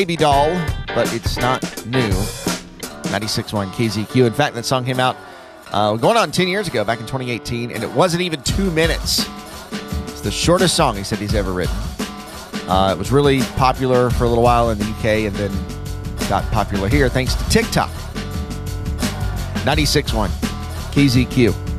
Baby Doll, but it's not new. 96.1 KZQ. In fact, that song came out going on 10 years ago, back in 2018, and it wasn't even 2 minutes. It's the shortest song he said he's ever written. It was really popular for a little while in the UK and then got popular here thanks to TikTok. 96.1 KZQ.